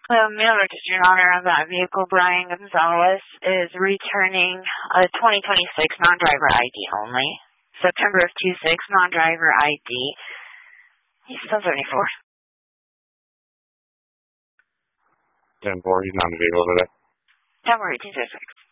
Mail registered owner of that vehicle, Brian Gonzalez, is returning a 2026 non-driver ID only. September of 26, non-driver ID. He's still 74. 10-4, he's not in the vehicle today. 10-4, 1806.